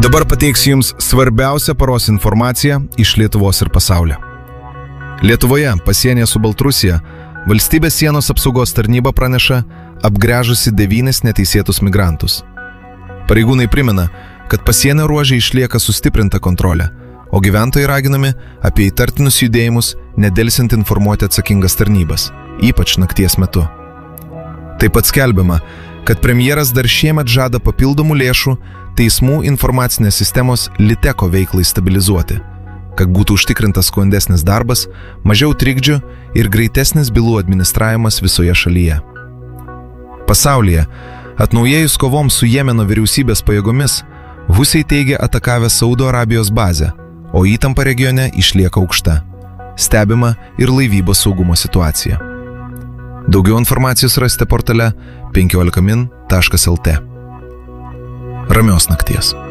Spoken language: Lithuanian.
Dabar pateiksiu Jums svarbiausią paros informaciją iš Lietuvos ir pasaulio. Lietuvoje, pasienyje su Baltarusija, valstybės sienos apsaugos tarnyba praneša apgręžusi 9 neteisėtus migrantus. Pareigūnai primena, kad pasienio ruože išlieka sustiprinta kontrolė, o gyventojai raginami apie įtartinus judėjimus nedelsiant informuoti atsakingas tarnybas, ypač nakties metu. Taip pat skelbiama, kad premjeras dar šiemet žada papildomų lėšų teismų informacinės sistemos Liteko veiklai stabilizuoti, kad būtų užtikrintas sklandesnis darbas, mažiau trikdžių ir greitesnis bylų administravimas visoje šalyje. Pasaulyje, atnaujėjus kovoms su Jemeno vyriausybės pajėgomis, Husiai teigia atakavę Saudo Arabijos bazę, o įtampa regione išlieka aukšta. Stebima ir laivybos saugumo situacija. Daugiau informacijos rasite portale 15min.lt. Ramios nakties.